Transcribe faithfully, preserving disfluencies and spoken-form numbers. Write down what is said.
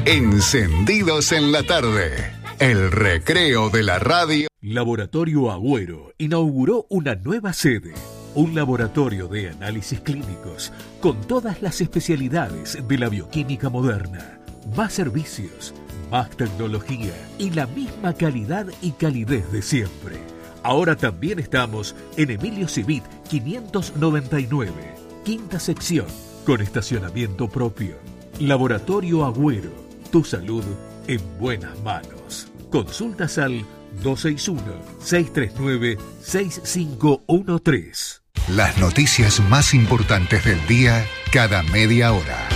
Encendidos en la tarde. El recreo de la radio. Laboratorio Agüero inauguró una nueva sede. Un laboratorio de análisis clínicos con todas las especialidades de la bioquímica moderna. Más servicios, más tecnología y la misma calidad y calidez de siempre. Ahora también estamos en Emilio Civit quinientos noventa y nueve, quinta sección, con estacionamiento propio. Laboratorio Agüero, tu salud en buenas manos. Consultas al dos seis uno, seis tres nueve, seis cinco uno tres. Las noticias más importantes del día cada media hora.